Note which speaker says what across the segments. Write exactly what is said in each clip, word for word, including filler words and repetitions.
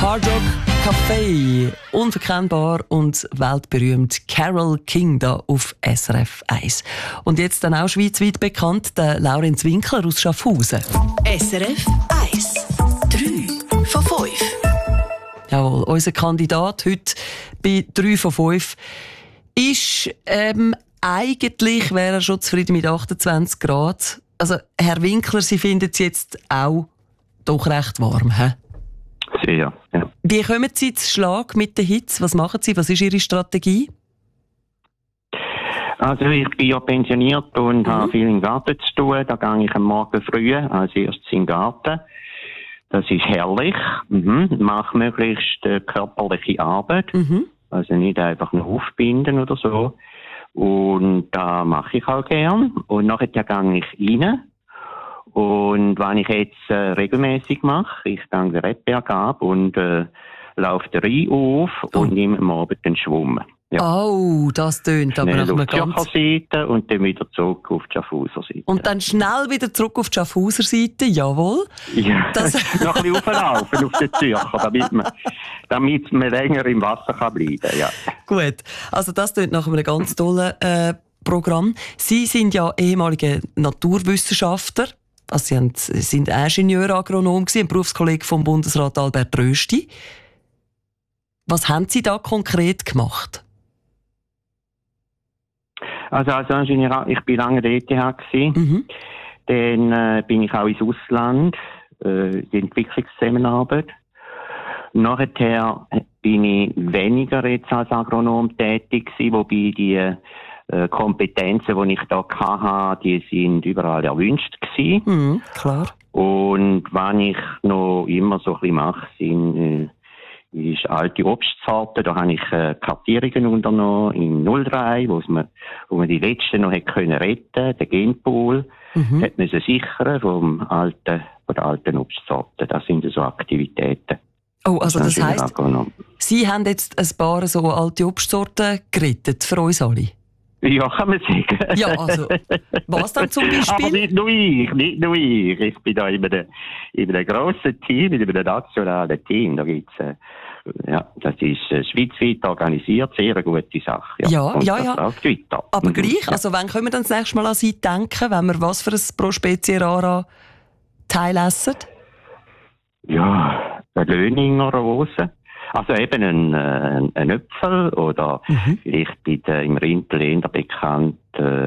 Speaker 1: Hard Rock Café, unverkennbar und weltberühmt Carole King da auf S R F eins. Und jetzt dann auch schweizweit bekannt, der Laurenz Winkler aus Schaffhausen.
Speaker 2: S R F eins. drei von fünf.
Speaker 1: Jawohl, unser Kandidat heute bei drei von fünf ist, ähm, eigentlich wäre er schon zufrieden mit achtundzwanzig Grad. Also, Herr Winkler, Sie finden es jetzt auch doch recht warm, hä?
Speaker 3: Sehr, ja.
Speaker 1: Wie kommen Sie zu Schlag mit der Hitze? Was machen Sie? Was ist Ihre Strategie?
Speaker 3: Also ich bin ja pensioniert und
Speaker 1: mhm.
Speaker 3: habe viel im Garten zu tun. Da gehe ich am Morgen früh als erstes in den Garten. Das ist herrlich. Mhm. Mache möglichst äh, körperliche Arbeit. Mhm. Also nicht einfach nur aufbinden oder so. Und da mache ich auch gern. Und nachher gehe ich rein. Und was ich jetzt äh, regelmäßig mache, ich gehe den Rebberg ab und äh, laufe den Rhein auf oh. und nehme am Abend den Schwumm. Ja.
Speaker 1: Oh, das tönt aber nach einem ganz...
Speaker 3: auf die Seite und dann wieder zurück auf die Schaffhauser Seite.
Speaker 1: Und dann schnell wieder zurück auf die Schaffhauser Seite, jawohl.
Speaker 3: Ja, das... noch ein bisschen auflaufen auf den Zürcher, damit man, damit man länger im Wasser kann bleiben kann. Ja.
Speaker 1: Gut, also das tönt nach einem ganz tollen äh, Programm. Sie sind ja ehemalige Naturwissenschaftler. Also Sie haben, sind Ingenieur, Agronom gewesen, ein Berufskollege vom Bundesrat Albert Rösti. Was haben Sie da konkret gemacht?
Speaker 3: Also als Ingenieur, ich bin lange der E T H gewesen. Mhm. Dann äh, bin ich auch ins Ausland, äh, die Entwicklungszusammenarbeit. Nachher bin ich weniger jetzt als Agronom tätig gewesen, wobei die äh, Kompetenzen, die ich da hatte, die sind überall erwünscht gewesen.
Speaker 1: Mhm, klar.
Speaker 3: Und was ich noch immer so ein bisschen mache, sind äh, ist alte Obstsorten. Da habe ich äh, Kartierungen unternommen im null drei, wo man, wo man die letzten noch hätte können retten, den Genpool, mhm. hat man sie sichern vom alten, von der alten Obstsorten. Das sind so Aktivitäten.
Speaker 1: Oh, also das, das heisst, Sie haben jetzt ein paar so alte Obstsorten gerettet für uns alle?
Speaker 3: Ja, kann man sagen.
Speaker 1: Ja, also, was dann zum Beispiel?
Speaker 3: Aber nicht nur ich, nicht nur ich. Ich bin da in einem, in einem grossen Team, in einem nationalen Team. Da gibt's, äh, ja, das ist äh, schweizweit organisiert, sehr eine gute Sache.
Speaker 1: Ja, ja,
Speaker 3: und
Speaker 1: ja.
Speaker 3: Das
Speaker 1: ja.
Speaker 3: läuft weiter.
Speaker 1: Aber
Speaker 3: mhm.
Speaker 1: gleich, also wann können wir dann das nächste Mal an Sie denken, wenn wir was für ein Pro Spezie Rara Teil essen?
Speaker 3: Ja, eine Löninger Rose. Also eben ein, ein, ein Äpfel oder mhm. vielleicht bei den, im Rindländer bekannt äh,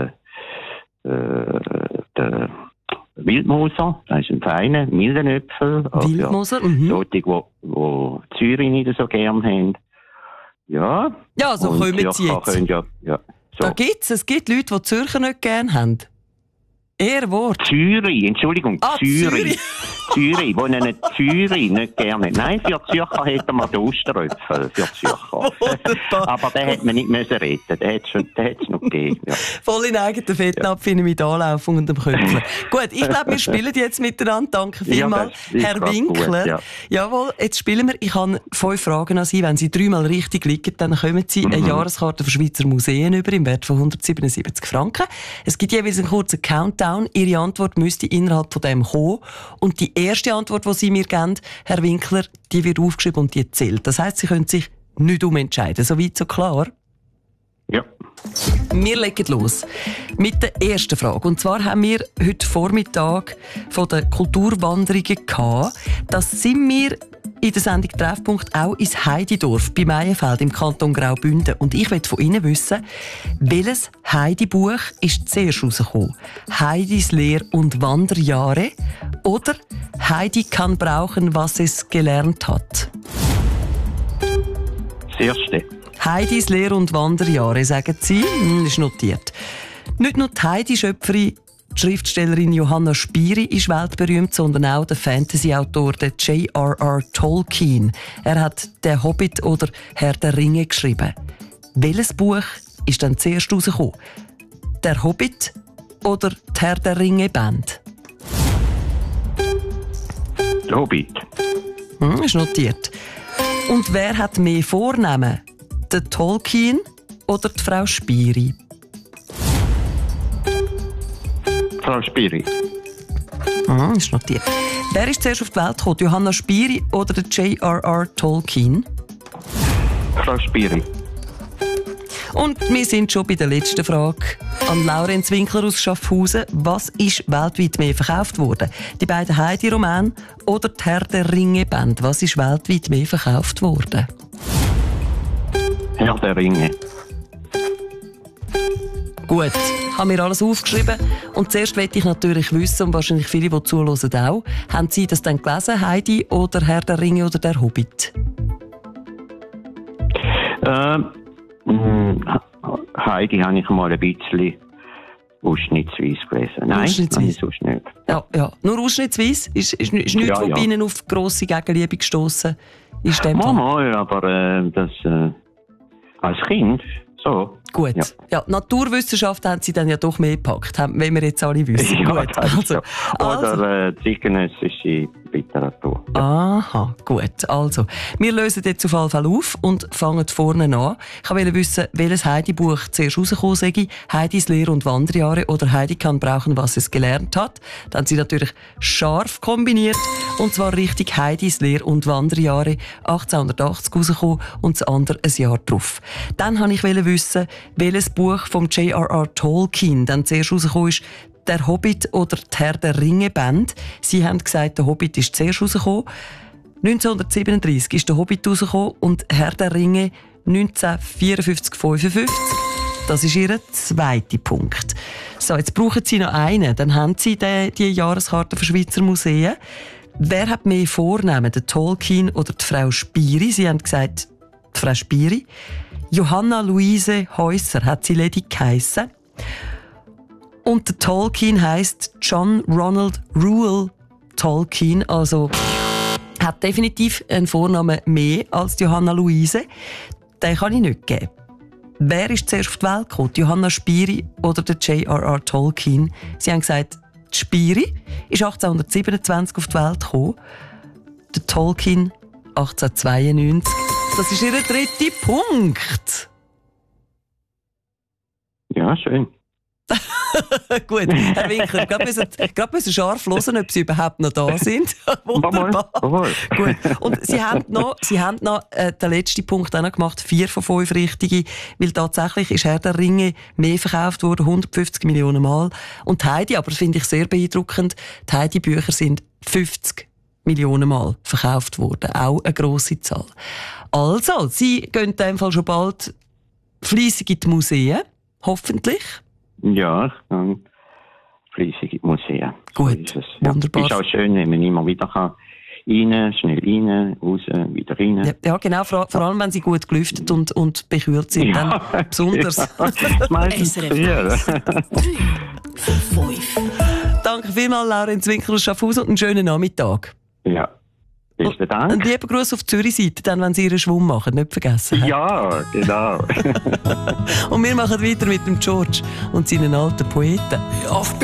Speaker 3: äh, der Wildmoser, das ist ein feiner, milder Äpfel.
Speaker 1: Wildmoser? Ja, mhm.
Speaker 3: Solche, die, die Zürich nicht so gern haben. Ja,
Speaker 1: ja so kommen
Speaker 3: Zürcher
Speaker 1: Sie jetzt.
Speaker 3: Können ja, ja, so.
Speaker 1: Da gibt's, es gibt Leute, die Zürcher nicht gern haben. Eher Wort.
Speaker 3: Zürich, Entschuldigung,
Speaker 1: ah,
Speaker 3: Zürich. Zürich, wo einen Zürich nicht gerne. Nein, für Zürcher hätte man den Osteröpfel, für Zürcher. Aber den hätte man nicht müssen retten. Den hätte es noch gegeben. Ja.
Speaker 1: Voll in eigenen Fettnapf ja. mit Anlaufung und dem Köpfchen. Gut, ich glaube, wir spielen jetzt miteinander. Danke vielmals, ja, Herr Winkler. Gut, ja. Jawohl, jetzt spielen wir. Ich habe fünf Fragen an Sie. Wenn Sie dreimal richtig liegen, dann kommen Sie mhm. eine Jahreskarte für Schweizer Museen über im Wert von hundertsiebenundsiebzig Franken. Es gibt jeweils einen kurzen Countdown. Ihre Antwort müsste innerhalb von dem kommen. Und die erste Antwort, die Sie mir geben, Herr Winkler, die wird aufgeschrieben und die zählt. Das heisst, Sie können sich nicht umentscheiden. So weit, so klar?
Speaker 3: Ja.
Speaker 1: Wir legen los mit der ersten Frage. Und zwar haben wir heute Vormittag von den Kulturwanderungen gehabt. Das sind wir in der Sendung Treffpunkt auch ins Heididorf bei Meienfeld im Kanton Graubünden. Und ich möchte von Ihnen wissen, welches Heidi-Buch ist zuerst rausgekommen? Heidis Lehr- und Wanderjahre oder Heidi kann brauchen, was es gelernt hat?
Speaker 3: Das erste.
Speaker 1: Heidis Lehr- und Wanderjahre, sagen Sie? Hm, ist notiert. Nicht nur die Heidi-Schöpferin, die Schriftstellerin Johanna Spyri ist weltberühmt, sondern auch der Fantasy-Autor J R R Tolkien. Er hat «Der Hobbit» oder «Herr der Ringe» geschrieben. Welches Buch ist dann zuerst rausgekommen? «Der Hobbit» oder die «Herr der Ringe»-Band?
Speaker 3: «Der Hobbit».
Speaker 1: Hm, ist notiert. Und wer hat mehr Vornamen? Der Tolkien oder die Frau Spyri?
Speaker 3: Frau Spyri.
Speaker 1: Ah, ist notiert. Wer ist zuerst auf die Welt gekommen? Johanna Spyri oder der J R R Tolkien?
Speaker 3: Frau Spyri.
Speaker 1: Und wir sind schon bei der letzten Frage. An Laurenz Winkler aus Schaffhausen. Was ist weltweit mehr verkauft worden? Die beiden Heidi-Romane oder die Herr der Ringe-Band? Was ist weltweit mehr verkauft worden?
Speaker 3: Herr der Ringe.
Speaker 1: Gut, haben wir alles aufgeschrieben. Und zuerst möchte ich natürlich wissen, und wahrscheinlich viele, die zuhören auch, haben Sie das dann gelesen, Heidi oder Herr der Ringe oder der Hobbit?
Speaker 3: Ähm, Heidi habe ich mal ein bisschen ausschnittsweise gelesen. Nein,
Speaker 1: ausschnittsweise.
Speaker 3: Ich sonst nicht.
Speaker 1: Ja, ja, nur ausschnittsweise? Ist, ist, ist nichts,
Speaker 3: ja,
Speaker 1: wo
Speaker 3: ja.
Speaker 1: bei Ihnen auf grosse Gegenliebe gestossen ist?
Speaker 3: Mal, mal, aber äh, das äh, als Kind so.
Speaker 1: Gut. Ja. Ja, Naturwissenschaft haben Sie dann ja doch mehr gepackt, wenn wir jetzt alle wissen.
Speaker 3: Ja,
Speaker 1: gut.
Speaker 3: also,
Speaker 1: Also, also.
Speaker 3: Oder äh, zeitgenössische Literatur. Ja.
Speaker 1: Aha, gut. Also, wir lösen jetzt auf jeden Fall auf und fangen vorne an. Ich wollte wissen, welches Heidi-Buch zuerst rausgekommen sei. Heidis Lehr- und Wanderjahre oder Heidi kann brauchen, was es gelernt hat. Dann haben sie natürlich scharf kombiniert. Und zwar richtig Heidis Lehr- und Wanderjahre achtzehnhundertachtzig rausgekommen und das andere ein Jahr drauf. Dann wollte ich wissen, welches Buch vom J R R Tolkien dann zuerst rausgekommen ist. Der Hobbit oder die Herr der Ringe-Band. Sie haben gesagt, der Hobbit ist zuerst rausgekommen. neunzehnhundertsiebenunddreissig ist der Hobbit rausgekommen und Herr der Ringe neunzehnhundertvierundfünfzig fünfundfünfzig. Das ist Ihr zweiter Punkt. So, jetzt brauchen Sie noch einen. Dann haben Sie die, die Jahreskarte für Schweizer Museen. Wer hat mehr Vornamen, der Tolkien oder die Frau Spyri? Sie haben gesagt, die Frau Spyri. Johanna Luise Häusser hat sie ledig geheissen. Und der Tolkien heisst John Ronald Reuel Tolkien, also hat definitiv einen Vornamen mehr als Johanna Luise. Den kann ich nicht geben. Wer ist zuerst auf die Welt gekommen? Johanna Spyri oder der J R R Tolkien? Sie haben gesagt, die Spyri ist achtzehnhundertsiebenundzwanzig auf die Welt gekommen. Der Tolkien achtzehnhundertzweiundneunzig. Das ist Ihr dritter Punkt.
Speaker 3: Ja, schön.
Speaker 1: Gut, Herr Winkler, gerade müssen, gerade müssen scharf hören, ob Sie überhaupt noch da sind. Wunderbar. Gut. Und Sie haben noch, Sie haben noch äh, den letzten Punkt auch noch gemacht, vier von fünf richtige, weil tatsächlich ist Herr der Ringe mehr verkauft worden, hundertfünfzig Millionen Mal. Und Heidi, aber das finde ich sehr beeindruckend, die Heidi-Bücher sind fünfzig Millionen Mal verkauft worden. Auch eine grosse Zahl. Also, Sie gehen in dem Fall schon bald fleissig in die Museen, hoffentlich.
Speaker 3: Ja, ich gehe fleissig in die Museen.
Speaker 1: Gut,
Speaker 3: so ist es.
Speaker 1: wunderbar.
Speaker 3: Ja. Ist auch schön, wenn man immer wieder kann. Rein, schnell rein, raus, wieder rein.
Speaker 1: Ja, ja genau, vor, vor allem wenn sie gut gelüftet und, und bekühlt sind,
Speaker 3: ja.
Speaker 1: dann besonders.
Speaker 3: Ja, das meistens früher.
Speaker 1: Danke vielmals, Laurenz Winkler aus Schaffhausen, und einen schönen Nachmittag.
Speaker 3: Ja, besten Dank.
Speaker 1: Einen lieben Gruß auf die Zürich-Seite, dann, wenn Sie Ihren Schwumm machen, nicht vergessen.
Speaker 3: Ja, genau.
Speaker 1: Und wir machen weiter mit dem George und seinen alten Poeten.
Speaker 4: Wie oft